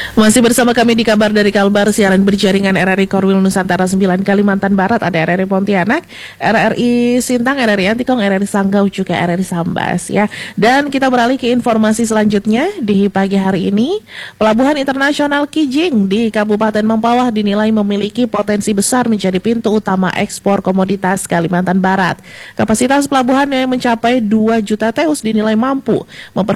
Masih bersama kami di kabar dari Kalbar, siaran berjaringan RRI Korwil Nusantara 9 Kalimantan Barat, ada RRI Pontianak, RRI Sintang, RRI Antikong, RRI Sanggau, juga RRI Sambas ya. Dan kita beralih ke informasi selanjutnya di pagi hari ini. Pelabuhan Internasional Kijing di Kabupaten Mempawah dinilai memiliki potensi besar menjadi pintu utama ekspor komoditas Kalimantan Barat. Kapasitas pelabuhan yang mencapai 2 juta TEUs dinilai mampu